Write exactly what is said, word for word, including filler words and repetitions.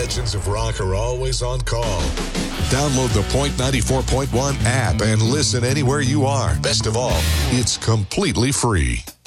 legends of rock are always on call. Download the Point ninety-four point one app and listen anywhere you are. Best of all, it's completely free.